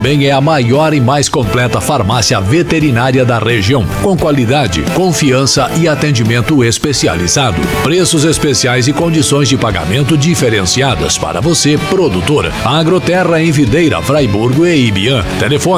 Também é a maior e mais completa farmácia veterinária da região, com qualidade, confiança e atendimento especializado. Preços especiais e condições de pagamento diferenciadas para você, produtor. Agroterra em Videira, Fraiburgo e Ibiã. Telefone